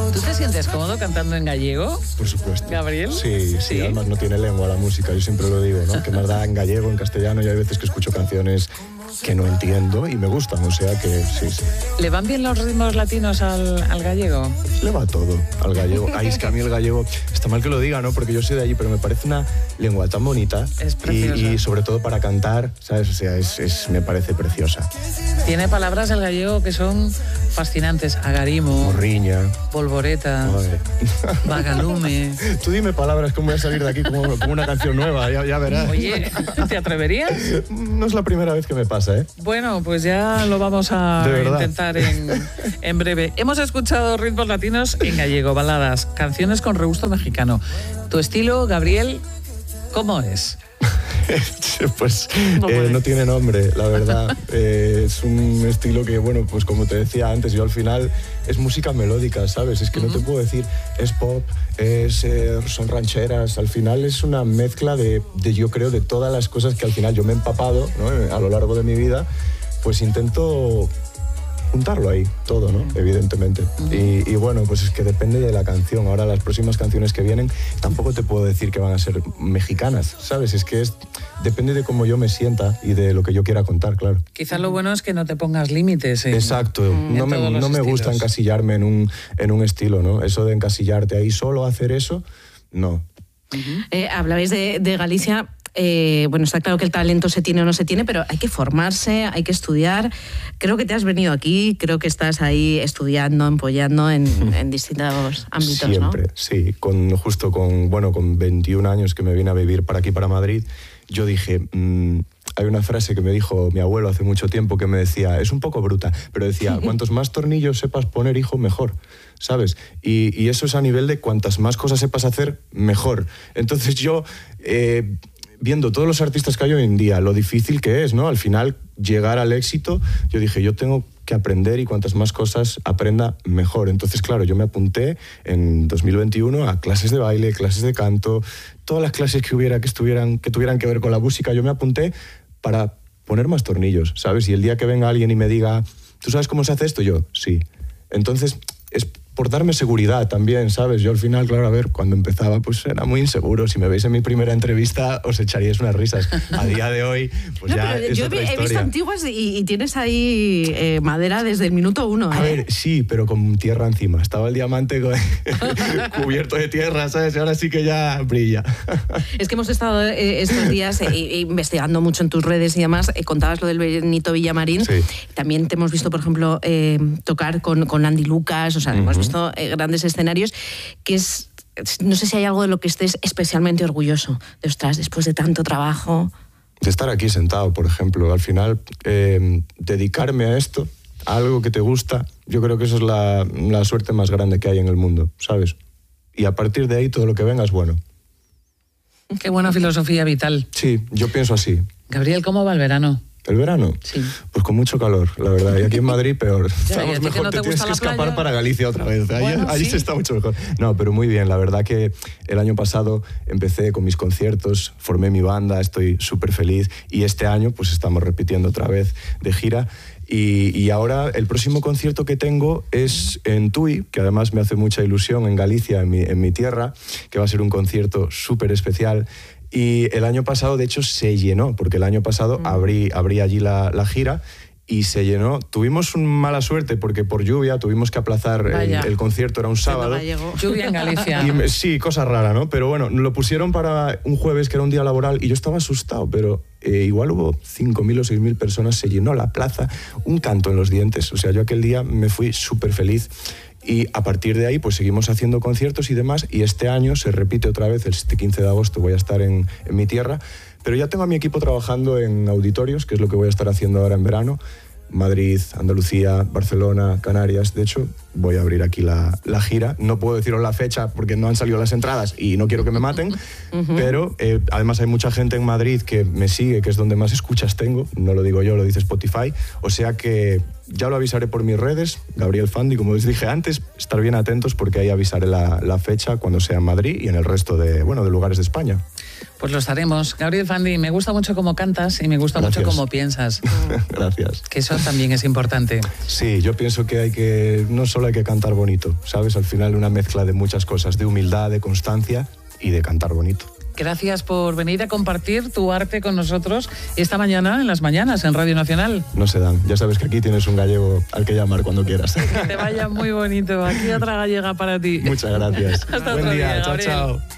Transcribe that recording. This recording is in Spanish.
¿Tú te sientes cómodo cantando en gallego? Por supuesto. ¿Gabriel? Sí, además no tiene lengua la música, yo siempre lo digo, ¿no? Que más da en gallego, en castellano, y hay veces que escucho canciones que no entiendo y me gustan, o sea que sí. ¿Le van bien los ritmos latinos al gallego? Le va todo al gallego. Ay, es que a mí el gallego, está mal que lo diga, ¿no? Porque yo soy de allí, pero me parece una lengua tan bonita. Es preciosa. Y sobre todo para cantar, ¿sabes? O sea, me parece preciosa. Tiene palabras el gallego que son fascinantes. Agarimo, morriña, polvoreta, vagalume. Tú dime palabras, cómo voy a salir de aquí como una canción nueva, ya verás. Oye, ¿te atreverías? No es la primera vez que me pasa, ¿eh? Bueno, pues ya lo vamos a intentar en breve. Hemos escuchado ritmos latinos en gallego, baladas, canciones con regusto mexicano. ¿Tu estilo, Gabriel, cómo es? Pues no tiene nombre, la verdad. Es un estilo que, bueno, pues como te decía antes, yo al final es música melódica, ¿sabes? Es que no te puedo decir, es pop, son rancheras. Al final es una mezcla de yo creo, de todas las cosas que al final yo me he empapado, ¿no? A lo largo de mi vida, pues intento juntarlo ahí, todo, ¿no? Evidentemente. Y bueno, pues es que depende de la canción. Ahora las próximas canciones que vienen tampoco te puedo decir que van a ser mexicanas, ¿sabes? Es que depende de cómo yo me sienta y de lo que yo quiera contar, claro. Quizá lo bueno es que no te pongas límites. Exacto. No me gusta encasillarme en un estilo, ¿no? Eso de encasillarte ahí solo a hacer eso, no. Hablabais de Galicia. Bueno, está claro que el talento se tiene o no se tiene, pero hay que formarse, hay que estudiar. Creo que te has venido aquí, creo que estás ahí estudiando, empollando en distintos ámbitos, siempre, ¿no? Sí, justo con 21 años que me vine a vivir para aquí, para Madrid, yo dije, hay una frase que me dijo mi abuelo hace mucho tiempo que me decía, es un poco bruta, pero decía, cuantos más tornillos sepas poner, hijo, mejor, ¿sabes? Y eso es a nivel de cuantas más cosas sepas hacer, mejor. Entonces yo... viendo todos los artistas que hay hoy en día, lo difícil que es, ¿no? Al final, llegar al éxito, yo dije, yo tengo que aprender y cuantas más cosas aprenda, mejor. Entonces, claro, yo me apunté en 2021 a clases de baile, clases de canto, todas las clases que tuvieran que ver con la música, yo me apunté para poner más tornillos, ¿sabes? Y el día que venga alguien y me diga, ¿tú sabes cómo se hace esto? Yo, sí. Entonces, es por darme seguridad también, ¿sabes? Yo al final, claro, a ver, cuando empezaba, pues era muy inseguro. Si me veis en mi primera entrevista, os echaríais unas risas. A día de hoy, pues no, ya es otra historia. He visto antiguas y tienes ahí madera desde el minuto 1, ¿eh? A ver, sí, pero con tierra encima. Estaba el diamante cubierto de tierra, ¿sabes? Y ahora sí que ya brilla. Es que hemos estado estos días investigando mucho en tus redes y demás. Contabas lo del Benito Villamarín. Sí. También te hemos visto, por ejemplo, tocar con Andy Lucas. O sea, hemos visto grandes escenarios, que es... No sé si hay algo de lo que estés especialmente orgulloso. De, ostras, después de tanto trabajo... De estar aquí sentado, por ejemplo. Al final, dedicarme a esto, a algo que te gusta, yo creo que eso es la suerte más grande que hay en el mundo, ¿sabes? Y a partir de ahí, todo lo que venga es bueno. Qué buena filosofía vital. Sí, yo pienso así. Gabriel, ¿cómo va el verano? ¿El verano? Sí. Pues con mucho calor, la verdad. Y aquí en Madrid peor. Ya, mejor, no te tienes que escapar playa para Galicia otra vez. Allí sí. se está mucho mejor. No, pero muy bien. La verdad que el año pasado empecé con mis conciertos, formé mi banda, estoy súper feliz. Y este año pues estamos repitiendo otra vez de gira. Y ahora el próximo concierto que tengo es en Tui, que además me hace mucha ilusión, en Galicia, en mi tierra, que va a ser un concierto súper especial. Y el año pasado, de hecho, se llenó, porque el año pasado abrí allí la gira y se llenó. Tuvimos mala suerte porque por lluvia tuvimos que aplazar el concierto, era un sábado. Lluvia en Galicia. Sí, cosa rara, ¿no? Pero bueno, lo pusieron para un jueves, que era un día laboral, y yo estaba asustado, pero igual hubo 5.000 o 6.000 personas, se llenó la plaza, un canto en los dientes. O sea, yo aquel día me fui súper feliz. Y a partir de ahí pues seguimos haciendo conciertos y demás, y este año se repite otra vez, este 15 de agosto voy a estar en mi tierra, pero ya tengo a mi equipo trabajando en auditorios, que es lo que voy a estar haciendo ahora en verano, Madrid, Andalucía, Barcelona, Canarias. De hecho, voy a abrir aquí la gira. No puedo deciros la fecha porque no han salido las entradas y no quiero que me maten, pero además hay mucha gente en Madrid que me sigue, que es donde más escuchas tengo, no lo digo yo, lo dice Spotify, o sea que ya lo avisaré por mis redes, Gabriel Fandi, como os dije antes, estar bien atentos porque ahí avisaré la fecha cuando sea en Madrid y en el resto de lugares de España. Pues lo estaremos. Gabriel Fandi, me gusta mucho cómo cantas y me gusta mucho cómo piensas. Gracias. Que eso también es importante. Sí, yo pienso que no solo hay que cantar bonito, ¿sabes? Al final una mezcla de muchas cosas, de humildad, de constancia y de cantar bonito. Gracias por venir a compartir tu arte con nosotros esta mañana, en las mañanas, en Radio Nacional. No se dan. Ya sabes que aquí tienes un gallego al que llamar cuando quieras. Que te vaya muy bonito. Aquí otra gallega para ti. Muchas gracias. Hasta Buen otro día. día, Chao, Gabriel. chao.